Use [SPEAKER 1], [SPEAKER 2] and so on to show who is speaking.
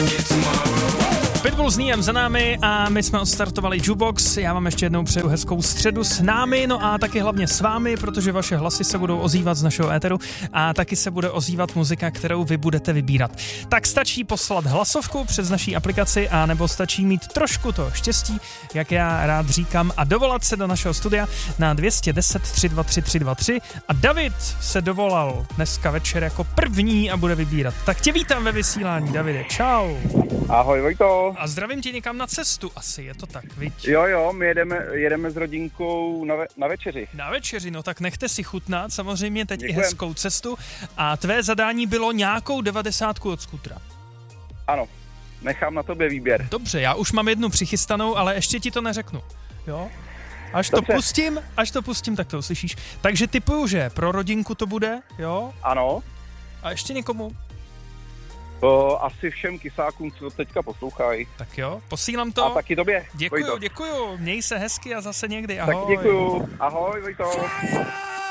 [SPEAKER 1] Pitbull s Níem za námi a my jsme odstartovali Jukebox. Já vám ještě jednou přeju hezkou středu s námi, no a taky hlavně s vámi, protože vaše hlasy se budou ozývat z našeho éteru a taky se bude ozývat muzika, kterou vy budete vybírat. Tak stačí poslat hlasovku přes naší aplikaci a nebo stačí mít trošku toho štěstí, jak já rád říkám, a dovolat se do našeho studia na 210 323 323 a David se dovolal dneska večer jako první a bude vybírat. Tak tě vítám ve vysílání, Davide, čau.
[SPEAKER 2] Ahoj Vojto.
[SPEAKER 1] A zdravím tě někam na cestu, asi je to tak, viď?
[SPEAKER 2] Jo, my jedeme s rodinkou na večeři.
[SPEAKER 1] Na večeři, no tak nechte si chutnat, samozřejmě teď
[SPEAKER 2] Děkujem.
[SPEAKER 1] I hezkou cestu. A tvé zadání bylo nějakou 90 od skútra.
[SPEAKER 2] Ano, nechám na tobě výběr.
[SPEAKER 1] Dobře, já už mám jednu přichystanou, ale ještě ti to neřeknu, jo? Až to pustím, tak to uslyšíš. Takže tipuju, že pro rodinku to bude, jo?
[SPEAKER 2] Ano.
[SPEAKER 1] A ještě někomu?
[SPEAKER 2] To asi všem kysákům, co teďka poslouchají.
[SPEAKER 1] Tak jo, posílám to.
[SPEAKER 2] A taky tobě.
[SPEAKER 1] Děkuju,
[SPEAKER 2] Vojto.
[SPEAKER 1] děkuju. Měj se hezky a zase někdy, ahoj.
[SPEAKER 2] Tak děkuju. Ahoj Vojto.